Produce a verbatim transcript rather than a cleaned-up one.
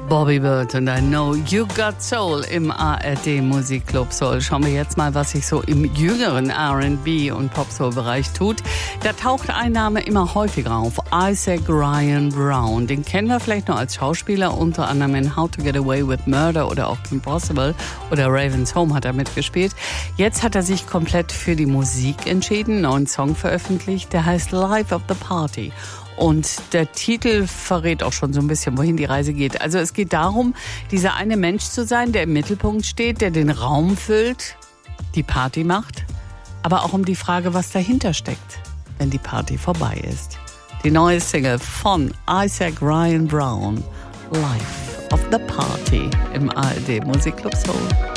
Bobby Bird und I Know You Got Soul im A R D Musikclub Soul. Schauen wir jetzt mal, was sich so im jüngeren R and B und Pop-Soul-Bereich tut. Da taucht ein Name immer häufiger auf, Isaac Ryan Brown. Den kennen wir vielleicht nur als Schauspieler, unter anderem in How to Get Away with Murder oder auch Kim Possible oder Raven's Home hat er mitgespielt. Jetzt hat er sich komplett für die Musik entschieden, einen neuen Song veröffentlicht, der heißt Life of the Party. Und der Titel verrät auch schon so ein bisschen, wohin die Reise geht. Also es geht darum, dieser eine Mensch zu sein, der im Mittelpunkt steht, der den Raum füllt, die Party macht, aber auch um die Frage, was dahinter steckt, wenn die Party vorbei ist. Die neue Single von Isaac Ryan Brown, Life of the Party im A R D Musikclub Soul.